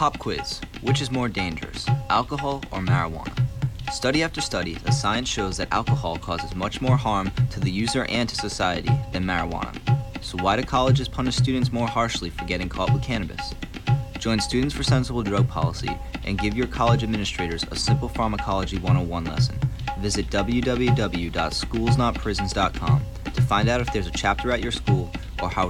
Pop quiz. Which is more dangerous, alcohol or marijuana? Study after study, the science shows that alcohol causes much more harm to the user and to society than marijuana. So why do colleges punish students more harshly for getting caught with cannabis? Join Students for Sensible Drug Policy and give your college administrators a simple pharmacology 101 lesson. Visit www.schoolsnotprisons.com to find out if there's a chapter at your school or how